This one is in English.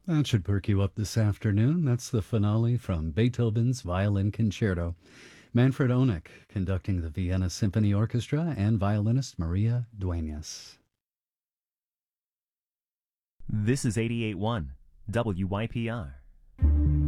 That should perk you up this afternoon. That's the finale from Beethoven's Violin Concerto. Manfred Onek conducting the Vienna Symphony Orchestra and violinist Maria Dueñas. This is 88.1 WYPR.